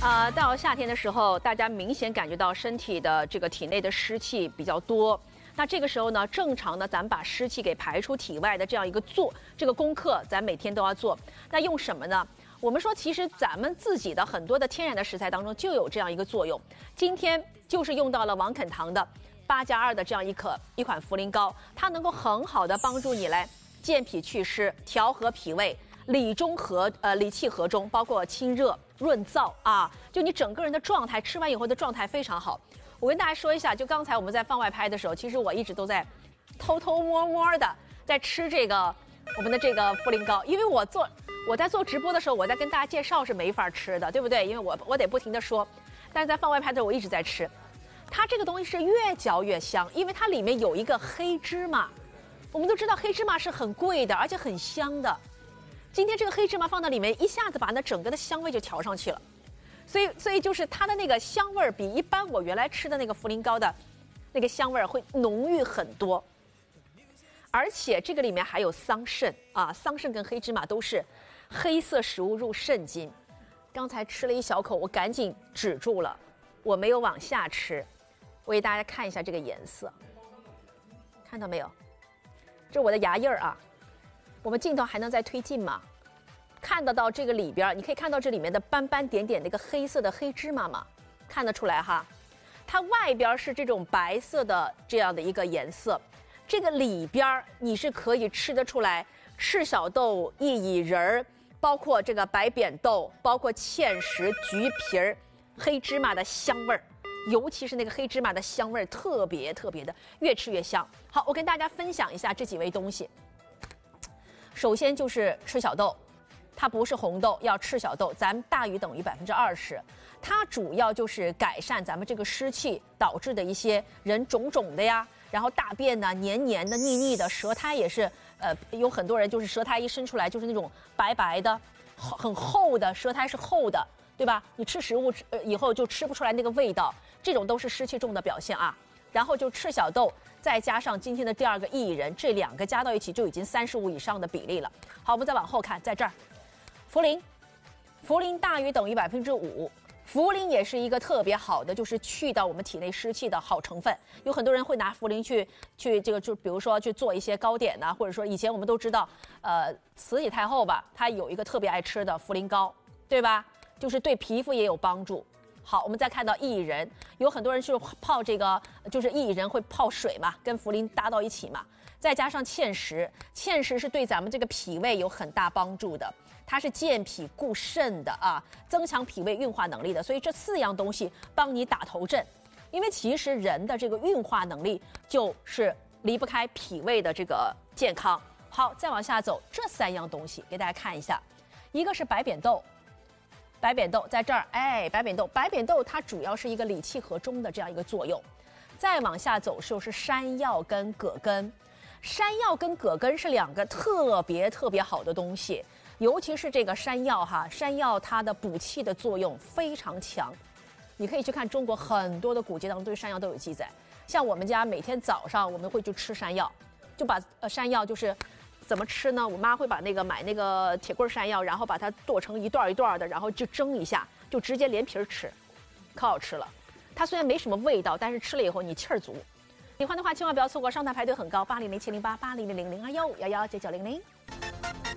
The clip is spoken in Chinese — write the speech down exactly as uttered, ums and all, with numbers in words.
啊、呃，到夏天的时候，大家明显感觉到身体的这个体内的湿气比较多。那这个时候呢，正常的咱们把湿气给排出体外的这样一个做这个功课，咱每天都要做。那用什么呢？我们说，其实咱们自己的很多的天然的食材当中就有这样一个作用。今天就是用到了王肯堂的八加二的这样一颗一款茯苓膏，它能够很好的帮助你来健脾祛湿、调和脾胃。理中和呃理气和中，包括清热润燥啊，就你整个人的状态，吃完以后的状态非常好。我跟大家说一下，就刚才我们在放外拍的时候，其实我一直都在偷偷摸摸的在吃这个我们的这个茯苓膏，因为我做我在做直播的时候，我在跟大家介绍是没法吃的，对不对？因为我我得不停的说，但是在放外拍的时候我一直在吃。它这个东西是越嚼越香，因为它里面有一个黑芝麻，我们都知道黑芝麻是很贵的，而且很香的。今天这个黑芝麻放到里面，一下子把那整个的香味就调上去了，所以所以就是它的那个香味比一般我原来吃的那个茯苓膏的那个香味会浓郁很多，而且这个里面还有桑葚啊，桑葚跟黑芝麻都是黑色食物入肾经。刚才吃了一小口，我赶紧止住了，我没有往下吃。我给大家看一下这个颜色，看到没有？这是我的牙印儿啊。我们镜头还能再推进吗？看得到这个里边，你可以看到这里面的斑斑点点那个黑色的黑芝麻吗？看得出来哈，它外边是这种白色的这样的一个颜色，这个里边你是可以吃得出来赤小豆、薏苡仁，包括这个白扁豆，包括芡实、橘皮儿、黑芝麻的香味儿。尤其是那个黑芝麻的香味儿特别特别的，越吃越香。好，我跟大家分享一下这几味东西。首先就是赤小豆，它不是红豆，要赤小豆，咱们大于等于百分之二十。它主要就是改善咱们这个湿气导致的一些人肿肿的呀，然后大便呢黏黏的、腻腻的，舌苔也是，呃，有很多人就是舌苔一伸出来就是那种白白的、很厚的，舌苔是厚的，对吧？你吃食物呃以后就吃不出来那个味道，这种都是湿气重的表现啊。然后就赤小豆，再加上今天的第二个薏仁，这两个加到一起就已经三十五以上的比例了。好，我们再往后看，在这儿，茯苓，茯苓大于等于百分之五，茯苓也是一个特别好的，就是去到我们体内湿气的好成分。有很多人会拿茯苓去去这个，就比如说去做一些糕点呐、啊，或者说以前我们都知道，呃，慈禧太后吧，她有一个特别爱吃的茯苓糕，对吧？就是对皮肤也有帮助。好，我们再看到薏仁，有很多人就是泡这个，就是薏仁会泡水嘛，跟茯苓搭到一起嘛，再加上芡实，芡实是对咱们这个脾胃有很大帮助的，它是健脾固肾的啊，增强脾胃运化能力的，所以这四样东西帮你打头阵。因为其实人的这个运化能力就是离不开脾胃的这个健康。好，再往下走，这三样东西给大家看一下，一个是白扁豆。白扁豆在这儿，哎，白扁豆，白扁豆它主要是一个理气和中的这样一个作用。再往下走就是山药跟葛根，山药跟葛根是两个特别特别好的东西，尤其是这个山药哈，山药它的补气的作用非常强。你可以去看中国很多的古籍当中对山药都有记载，像我们家每天早上我们会去吃山药，就把呃山药就是。怎么吃呢？我妈会把那个买那个铁棍山药，然后把它剁成一段一段的，然后就蒸一下，就直接连皮吃，可好吃了。它虽然没什么味道，但是吃了以后你气儿足。喜欢的话千万不要错过，上台排队很高，八零零七零八八零零零零二幺幺幺九九零零。